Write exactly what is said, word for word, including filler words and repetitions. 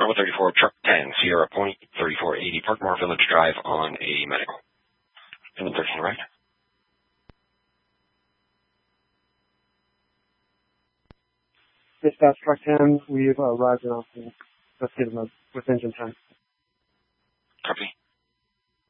Bravo thirty-four, Truck ten, Sierra Point, thirty-four eighty, Parkmore Village Drive on a medical. Engine thirteen, right? Dispatch Truck ten, we've arrived in Austin. Let's get them with engine ten. Copy.